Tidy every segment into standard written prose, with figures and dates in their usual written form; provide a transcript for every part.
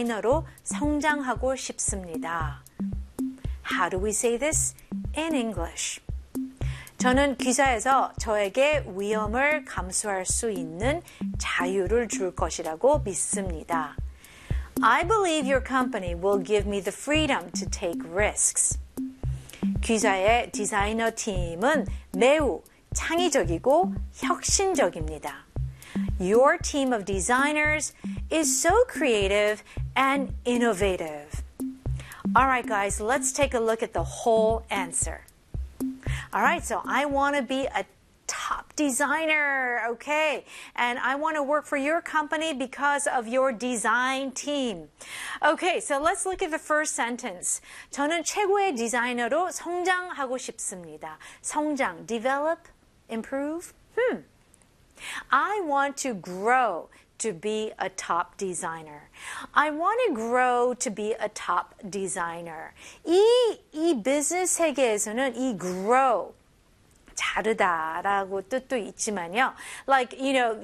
디자이너로 성장하고 싶습니다. How do we say this in English? 저는 기사에서 저에게 위험을 감수할 수 있는 자유를 줄 것이라고 믿습니다. I believe your company will give me the freedom to take risks. 기사의 디자이너 팀은 매우 창의적이고 혁신적입니다. Your team of designers is so creative and innovative. Alright guys, let's take a look at the whole answer. Alright, so I want to be a top designer, okay? And I want to work for your company because of your design team. Okay, so let's look at the first sentence. 저는 최고의 디자이너로 성장하고 싶습니다. 성장, develop, improve. I want to grow to be a top designer. I want to grow to be a top designer. 이 비즈니스 세계에서는 이 grow 자르다라고 뜻도 있지만요. Like,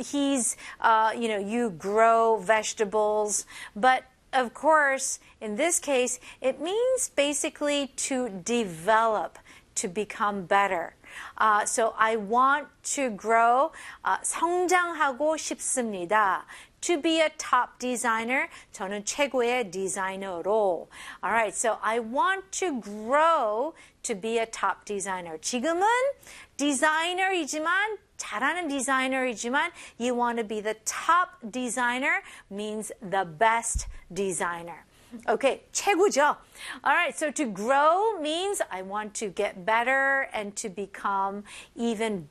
you grow vegetables, but of course, in this case, it means basically to develop, to become better. So I want to grow, 성장하고 싶습니다. To be a top designer, 저는 최고의 디자이너로. Alright, so I want to grow to be a top designer. 지금은 디자이너이지만 잘하는 디자이너이지만 you want to be the top designer means the best designer. Okay, 최고죠. Alright, so to grow means I want to get better and to become even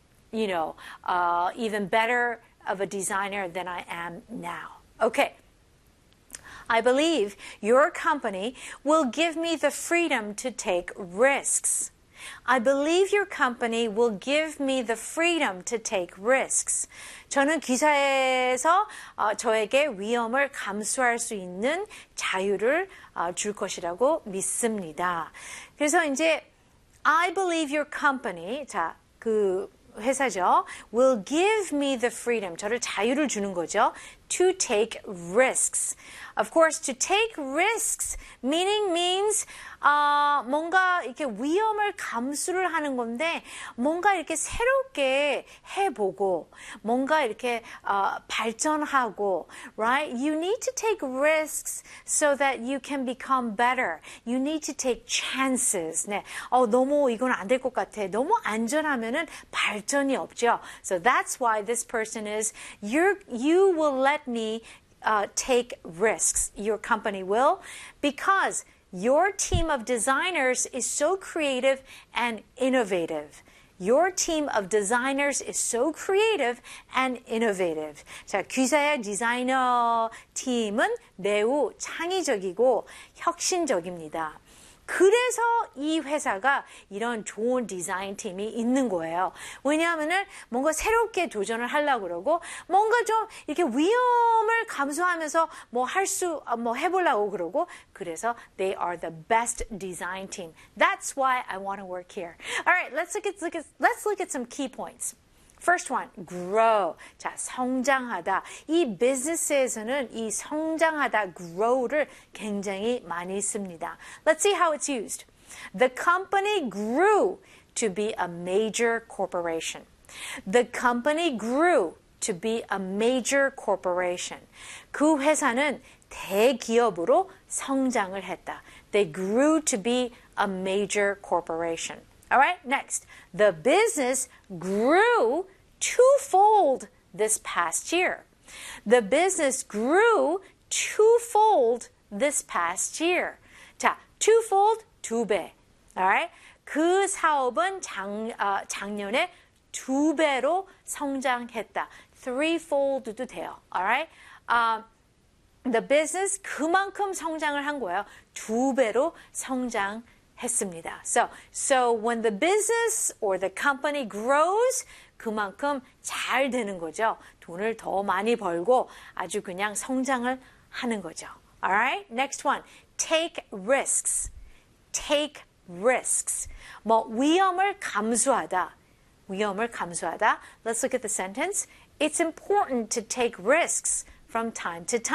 better of a designer than I am now. Okay. I believe your company will give me the freedom to take risks. I believe your company will give me the freedom to take risks. 저는 기사에서 저에게 위험을 감수할 수 있는 자유를 줄 것이라고 믿습니다. 그래서 이제 I believe your company, 그 회사죠. will give me the freedom. 저를 자유를 주는 거죠. to take risks. Of course, to take risks means 뭔가 이렇게 위험을 감수를 하는 건데 뭔가 이렇게 새롭게 해보고 뭔가 이렇게 발전하고, right? You need to take risks so that you can become better. You need to take chances. 네, 너무 이건 안 될 것 같아. 너무 안전하면은 발전이 없죠. So that's why this person is you will let me take risks. Your company will, because your team of designers is so creative and innovative. Your team of designers is so creative and innovative. 자, 기사의 디자이너 팀은 매우 창의적이고 혁신적입니다. 그래서 이 회사가 이런 좋은 디자인 팀이 있는 거예요. 왜냐하면은 뭔가 새롭게 도전을 하려고 그러고 뭔가 좀 이렇게 위험을 감수하면서 해보려고 그러고 그래서 they are the best design team. That's why I want to work here. All right, let's look at some key points. First one, grow. 자, 성장하다. 이 비즈니스에서는 이 성장하다, grow를 굉장히 많이 씁니다. Let's see how it's used. The company grew to be a major corporation. The company grew to be a major corporation. 그 회사는 대기업으로 성장을 했다. They grew to be a major corporation. All right, next. The business grew twofold this past year. The business grew twofold this past year. 자, twofold, 2배. All right? 그 사업은 작년에 2배로 성장했다. threefold도 돼요. All right? The business 그만큼 성장을 한 거예요. 2배로 성장했습니다. So when the business or the company grows, 그만큼 잘 되는 거죠. 돈을 더 많이 벌고 아주 그냥 성장을 하는 거죠. Alright? Next one. Take risks. Take risks. 위험을 감수하다. 위험을 감수하다. Let's look at the sentence. It's important to take risks from time to time.